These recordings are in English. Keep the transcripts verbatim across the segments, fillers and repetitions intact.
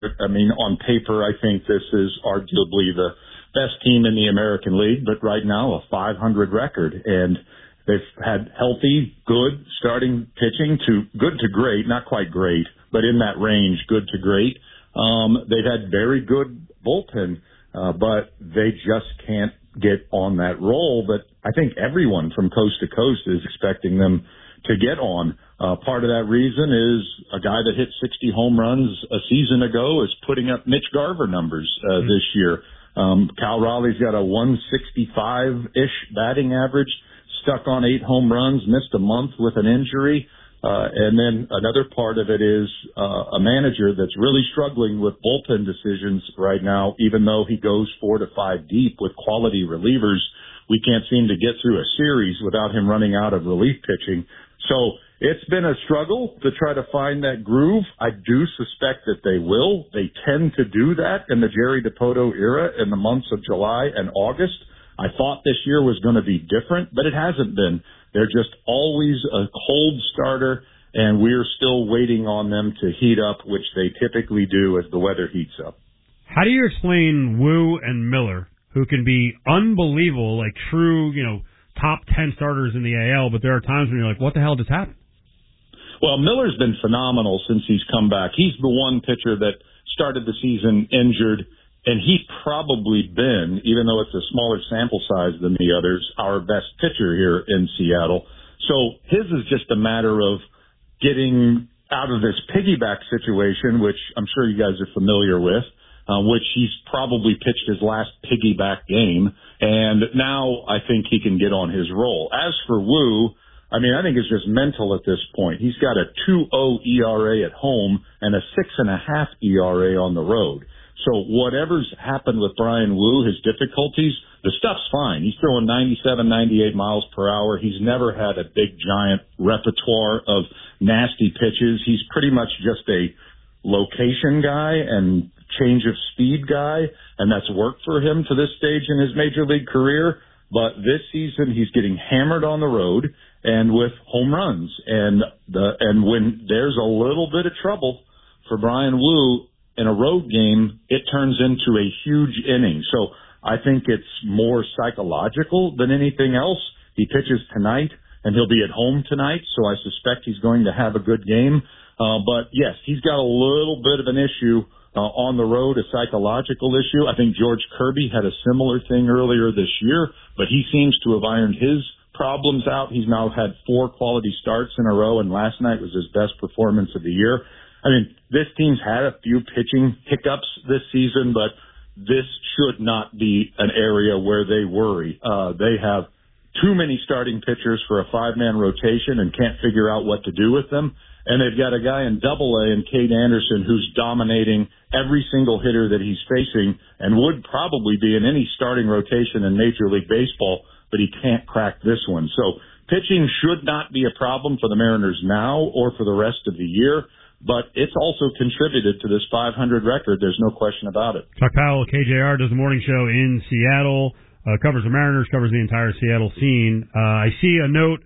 I mean, on paper, I think this is arguably the best team in the American League, but right now a five hundred record. And they've had healthy, good starting pitching to good to great, not quite great, but in that range, good to great. Um, they've had very good bullpen, uh, but they just can't get on that roll. But I think everyone from coast to coast is expecting them to get on. Uh, part of that reason is a guy that hit sixty home runs a season ago is putting up Mitch Garver numbers uh, mm-hmm. this year. Um, Cal Raleigh's got a one sixty-five-ish batting average, stuck on eight home runs, missed a month with an injury. Uh, and then another part of it is uh, a manager that's really struggling with bullpen decisions right now, even though he goes four to five deep with quality relievers. We can't seem to get through a series without him running out of relief pitching. So it's been a struggle to try to find that groove. I do suspect that they will. They tend to do that in the Jerry Dipoto era in the months of July and August. I thought this year was going to be different, but it hasn't been. They're just always a cold starter, and we're still waiting on them to heat up, which they typically do as the weather heats up. How do you explain Wu and Miller, who can be unbelievable, like true, you know, top ten starters in the A L, but there are times when you're like, what the hell just happened? Well, Miller's been phenomenal since he's come back. He's the one pitcher that started the season injured, and he's probably been, even though it's a smaller sample size than the others, our best pitcher here in Seattle. So his is just a matter of getting out of this piggyback situation, which I'm sure you guys are familiar with, uh, which he's probably pitched his last piggyback game. And now I think he can get on his roll. As for Wu, I mean, I think it's just mental at this point. He's got a two point oh E R A at home and a six point five E R A on the road. So whatever's happened with Bryan Wu, his difficulties, the stuff's fine. He's throwing ninety-seven, ninety-eight miles per hour. He's never had a big, giant repertoire of nasty pitches. He's pretty much just a location guy and change of speed guy, and that's worked for him to this stage in his major league career. But this season, he's getting hammered on the road and with home runs. And the and when there's a little bit of trouble for Bryan Wu in a road game, it turns into a huge inning. So I think it's more psychological than anything else. He pitches tonight, and he'll be at home tonight, so I suspect he's going to have a good game. Uh, but, yes, he's got a little bit of an issue uh, on the road, a psychological issue. I think George Kirby had a similar thing earlier this year, but he seems to have ironed his problems out. He's now had four quality starts in a row, and last night was his best performance of the year. I mean, this team's had a few pitching hiccups this season, but this should not be an area where they worry. Uh, they have too many starting pitchers for a five-man rotation and can't figure out what to do with them. And they've got a guy in Double A and Cade Anderson who's dominating every single hitter that he's facing and would probably be in any starting rotation in Major League Baseball, but he can't crack this one. So pitching should not be a problem for the Mariners now or for the rest of the year. But it's also contributed to this five hundred record. There's no question about it. Chuck Powell, K J R, does the morning show in Seattle, uh, covers the Mariners, covers the entire Seattle scene. Uh, I see a note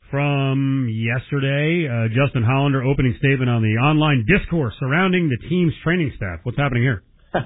from yesterday, uh, Justin Hollander opening statement on the online discourse surrounding the team's training staff. What's happening here? uh,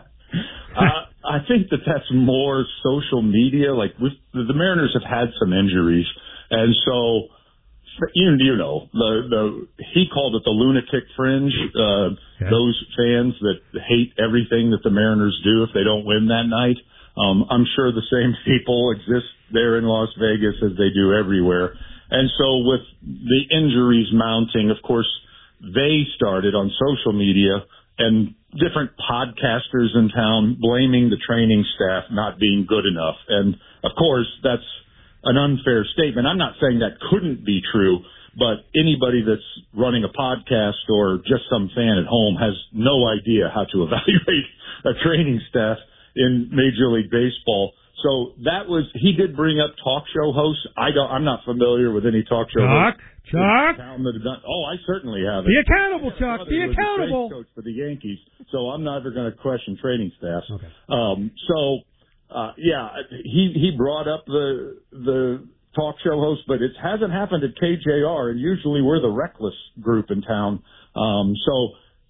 I think that that's more social media. Like with, the Mariners have had some injuries, and so you, you know, the, the, he called it the lunatic fringe, uh, okay. Those fans that hate everything that the Mariners do if they don't win that night. Um, I'm sure the same people exist there in Las Vegas as they do everywhere. And so with the injuries mounting, of course, they started on social media and different podcasters in town blaming the training staff not being good enough. And, of course, that's an unfair statement. I'm not saying that couldn't be true, but anybody that's running a podcast or just some fan at home has no idea how to evaluate a training staff in Major League Baseball. So that was, he did bring up talk show hosts. I don't, I'm not familiar with any talk show Chuck, hosts. Chuck, Chuck. Oh, I certainly have. Be accountable, Chuck. Be accountable. Coach for the Yankees, so I'm never going to question training staffs. Okay. Um, so, uh, yeah, he he brought up the the talk show host, but it hasn't happened at K J R, and usually we're the reckless group in town. Um, so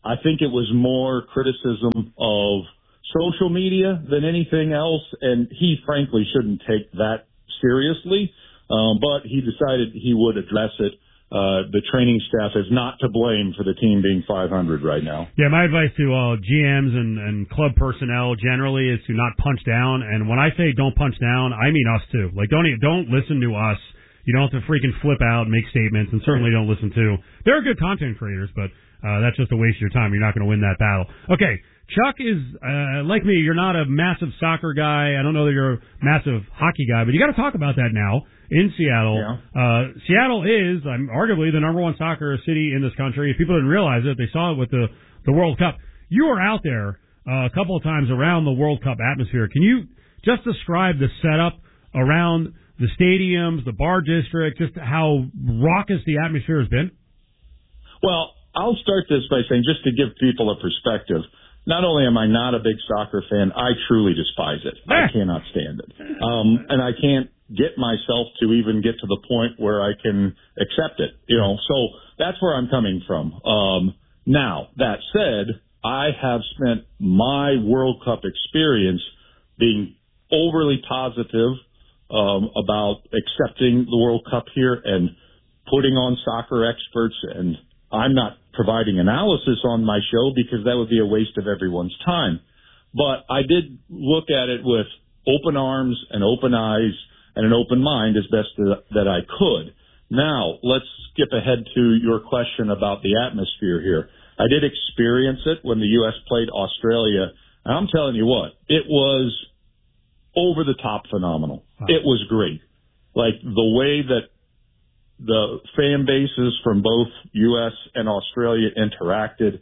I think it was more criticism of social media than anything else, and he frankly shouldn't take that seriously, um, but he decided he would address it. Uh, the training staff is not to blame for the team being five hundred right now. Yeah, my advice to uh, G Ms and, and club personnel generally is to not punch down. And when I say don't punch down, I mean us too. Like, don't don't listen to us. You don't have to freaking flip out and make statements, and certainly don't listen to. There are good content creators, but uh, that's just a waste of your time. You're not going to win that battle. Okay, Chuck is, uh, like me, you're not a massive soccer guy. I don't know that you're a massive hockey guy, but you got to talk about that now. In Seattle, yeah. uh, Seattle is um, arguably the number one soccer city in this country. If people didn't realize it, they saw it with the, the World Cup. You were out there uh, a couple of times around the World Cup atmosphere. Can you just describe the setup around the stadiums, the bar district, just how raucous the atmosphere has been? Well, I'll start this by saying, just to give people a perspective, not only am I not a big soccer fan, I truly despise it. I cannot stand it. Um, and I can't get myself to even get to the point where I can accept it, you know, so that's where I'm coming from. Um, now, that said, I have spent my World Cup experience being overly positive, um, about accepting the World Cup here and putting on soccer experts, and I'm not providing analysis on my show because that would be a waste of everyone's time. But I did look at it with open arms and open eyes and an open mind as best that I could. Now, let's skip ahead to your question about the atmosphere here. I did experience it when the U S played Australia, and I'm telling you what, it was over-the-top phenomenal. Huh. It was great. Like, the way that the fan bases from both U S and Australia interacted,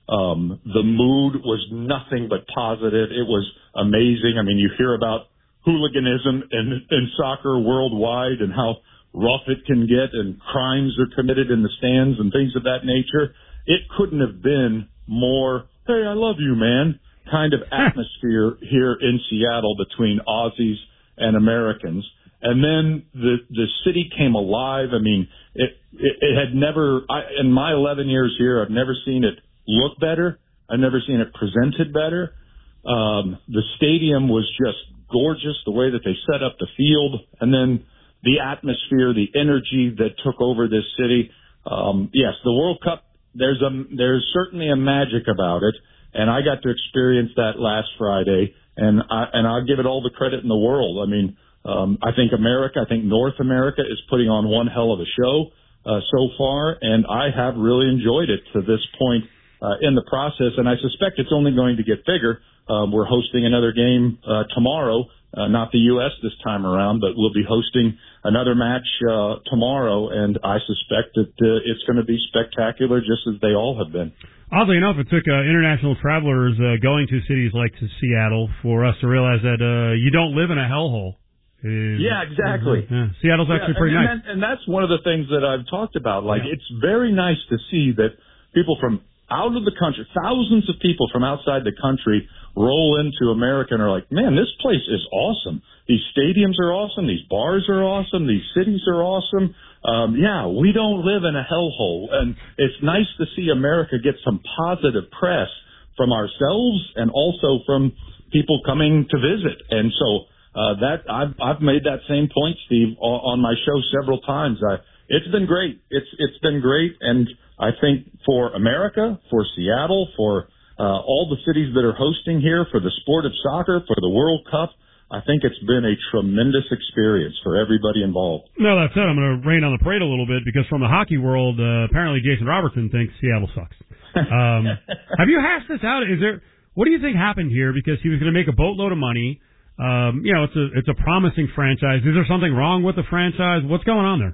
um, the mood was nothing but positive. It was amazing. I mean, you hear about hooliganism in, in soccer worldwide and how rough it can get and crimes are committed in the stands and things of that nature. It couldn't have been more, hey, I love you, man, kind of atmosphere here in Seattle between Aussies and Americans. And then the the city came alive. I mean, it it, it had never, I, in my eleven years here, I've never seen it look better. I've never seen it presented better. Um, the stadium was just gorgeous, the way that they set up the field, and then the atmosphere, the energy that took over this city. Um, yes, the World Cup, there's a there's certainly a magic about it, and I got to experience that last Friday, and I and I'll give it all the credit in the world. I mean, um, I think America, I think North America is putting on one hell of a show uh, so far, and I have really enjoyed it to this point uh, in the process, and I suspect it's only going to get bigger. Um, we're hosting another game uh, tomorrow, uh, not the U S this time around, but we'll be hosting another match uh, tomorrow, and I suspect that uh, it's going to be spectacular, just as they all have been. Oddly enough, it took uh, international travelers uh, going to cities like to Seattle for us to realize that uh, you don't live in a hellhole. Uh, yeah, exactly. Yeah. Seattle's actually yeah, pretty and, nice. And, that, and that's one of the things that I've talked about. Like, yeah. It's very nice to see that people from out of the country, thousands of people from outside the country roll into America and are like, man, this place is awesome. These stadiums are awesome. These bars are awesome. These cities are awesome. Um, yeah, we don't live in a hellhole. And it's nice to see America get some positive press from ourselves and also from people coming to visit. And so uh, that I've, I've made that same point, Steve, on my show several times. I, it's been great. It's It's been great. And I think for America, for Seattle, for uh, all the cities that are hosting here, for the sport of soccer, for the World Cup, I think it's been a tremendous experience for everybody involved. No, that said, I'm going to rain on the parade a little bit because from the hockey world, uh, apparently Jason Robertson thinks Seattle sucks. Um, have you hashed this out? Is there? What do you think happened here? Because he was going to make a boatload of money. Um, you know, it's a it's a promising franchise. Is there something wrong with the franchise? What's going on there?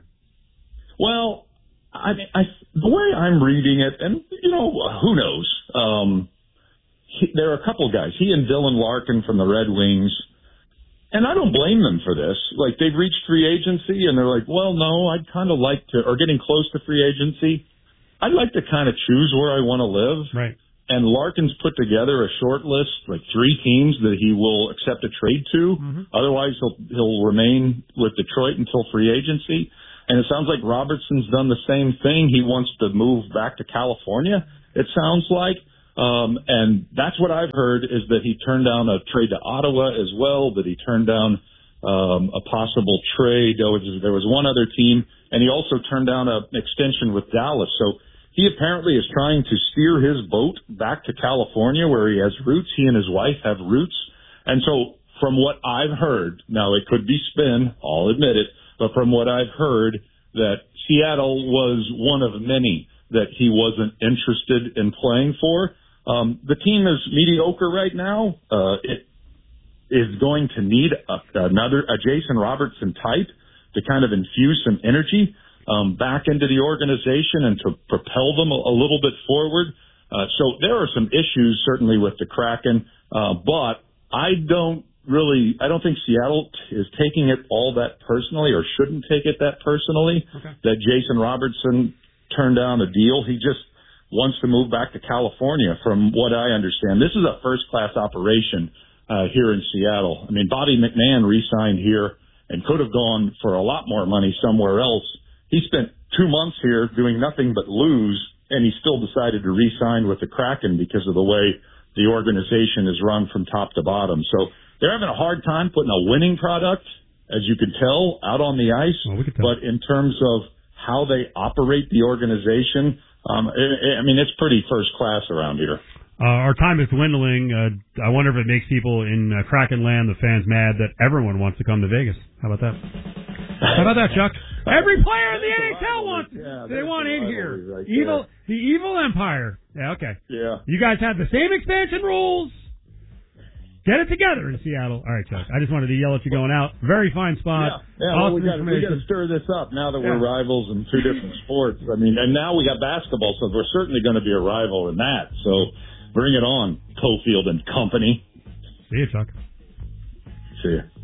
Well, I mean, I, the way I'm reading it, and you know, who knows? Um, he, there are a couple of guys. He and Dylan Larkin from the Red Wings. And I don't blame them for this. Like, they've reached free agency, and they're like, well, no, I'd kind of like to, or getting close to free agency, I'd like to kind of choose where I want to live. Right. And Larkin's put together a short list, like three teams that he will accept a trade to. Mm-hmm. Otherwise, he'll he'll remain with Detroit until free agency. And it sounds like Robertson's done the same thing. He wants to move back to California. it sounds like. Um, and that's what I've heard, is that he turned down a trade to Ottawa as well, that he turned down um, a possible trade. There was, there was one other team, and he also turned down a, an extension with Dallas. So he apparently is trying to steer his boat back to California, where he has roots. He and his wife have roots. And so from what I've heard, now it could be spin, I'll admit it, but from what I've heard, that Seattle was one of many that he wasn't interested in playing for. Um, the team is mediocre right now. Uh, it is going to need a, another, a Jason Robertson type to kind of infuse some energy um, back into the organization and to propel them a, a little bit forward. Uh, so there are some issues certainly with the Kraken, uh, but I don't really, I don't think Seattle is taking it all that personally, or shouldn't take it that personally, okay, that Jason Robertson turned down a deal. He just wants to move back to California, from what I understand. This is a first-class operation uh, here in Seattle. I mean, Bobby McMahon re-signed here and could have gone for a lot more money somewhere else. He spent two months here doing nothing but lose, and he still decided to re-sign with the Kraken because of the way the organization is run from top to bottom. So they're having a hard time putting a winning product, as you can tell, out on the ice. Well, we but in terms of how they operate the organization, Um, I mean, it's pretty first class around here. Uh, our time is dwindling. Uh, I wonder if it makes people in uh, Kraken land, the fans, mad that everyone wants to come to Vegas. How about that? How about that, Chuck? Every player in the N H L wants. Yeah, they want in here. Right evil, there. The evil empire. Yeah, okay. Yeah. You guys have the same expansion rules. Get it together in Seattle. All right, Chuck. I just wanted to yell at you going out. Very fine spot. Yeah, yeah well, we got we got to stir this up now that we're yeah. rivals in two different sports. I mean, and now we got basketball, so we're certainly going to be a rival in that. So bring it on, Cofield and Company. See you, Chuck. See you.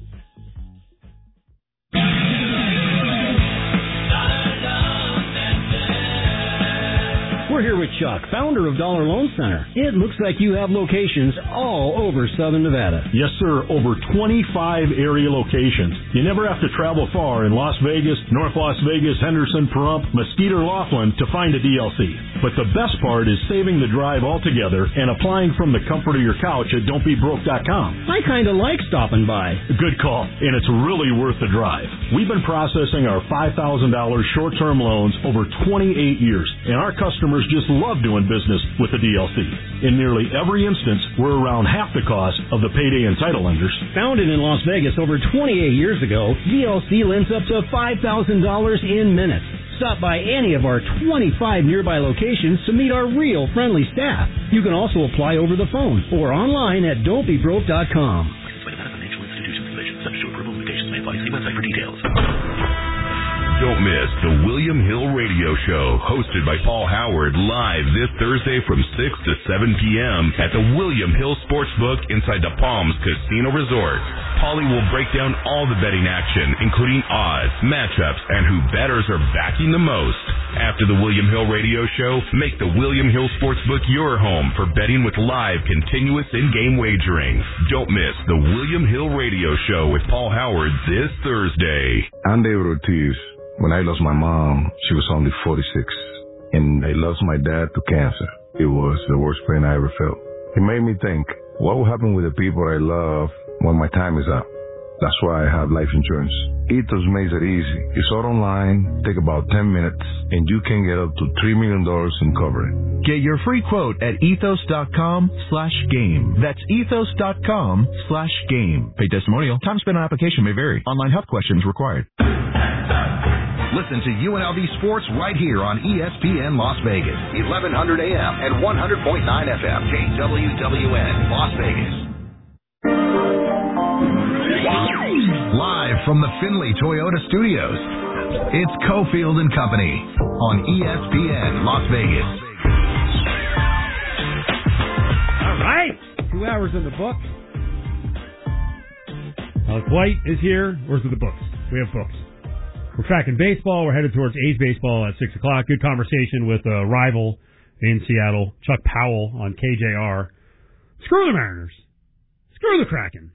We're here with Chuck, founder of Dollar Loan Center. It looks like you have locations all over Southern Nevada. Yes, sir. Over twenty-five area locations. You never have to travel far in Las Vegas, North Las Vegas, Henderson, Pahrump, Mesquite, or Laughlin to find a D L C. But the best part is saving the drive altogether and applying from the comfort of your couch at don't be broke dot com. I kind of like stopping by. Good call. And it's really worth the drive. We've been processing our five thousand dollars short-term loans over twenty-eight years, and our customers just love doing business with the D L C. In nearly every instance, we're around half the cost of the payday and title lenders. Founded in Las Vegas over twenty-eight years ago, D L C lends up to five thousand dollars in minutes. Stop by any of our twenty-five nearby locations to meet our real friendly staff. You can also apply over the phone or online at don't be broke dot com. Licensed by Nevada Financial Institutions Division. Subject to approval, limitations may apply. See website for details. Don't miss the William Hill Radio Show, hosted by Paul Howard, live this Thursday from six to seven p.m. at the William Hill Sportsbook inside the Palms Casino Resort. Paulie will break down all the betting action, including odds, matchups, and who bettors are backing the most. After the William Hill Radio Show, make the William Hill Sportsbook your home for betting with live, continuous in-game wagering. Don't miss the William Hill Radio Show with Paul Howard this Thursday. I'm David Ortiz. When I lost my mom, she was only forty-six, and I lost my dad to cancer. It was the worst pain I ever felt. It made me think, what will happen with the people I love when my time is up? That's why I have life insurance. Ethos makes it easy. It's all online, take about ten minutes, and you can get up to three million dollars in coverage. Get your free quote at ethos.com slash game. That's ethos.com slash game. Pay testimonial. Time spent on application may vary. Online health questions required. Listen to U N L V Sports right here on E S P N Las Vegas, eleven hundred A M and one hundred point nine F M, K W W N, Las Vegas. Live from the Findlay Toyota Studios, it's Cofield and Company on E S P N Las Vegas. All right, two hours in the book. Alex White is here. Where's the books? We have books. We're tracking baseball. We're headed towards A's baseball at six o'clock. Good conversation with a rival in Seattle, Chuck Powell on K J R. Screw the Mariners. Screw the Kraken.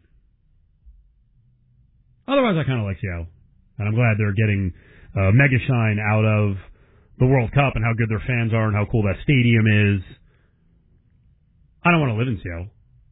Otherwise, I kind of like Seattle. And I'm glad they're getting uh, mega shine out of the World Cup and how good their fans are and how cool that stadium is. I don't want to live in Seattle.